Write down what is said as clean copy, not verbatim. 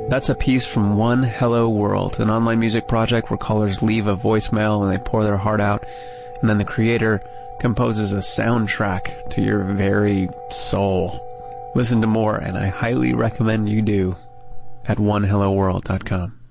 That's a piece from One Hello World, an online music project where callers leave a voicemail and they pour their heart out, and then the creator composes a soundtrack to your very soul. Listen to more, and I highly recommend you do, at onehelloworld.com.